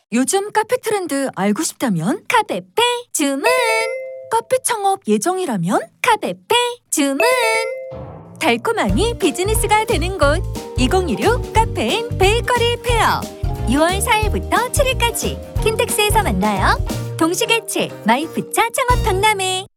요즘 카페 트렌드 알고 싶다면 카페페 주문. 카페 창업 예정이라면 카페페 주문. 달콤함이 비즈니스가 되는 곳 2016 카페인 베이커리 페어 6월 4일부터 7일까지 킨텍스에서 만나요. 동시개최 마이프차 창업 박람회.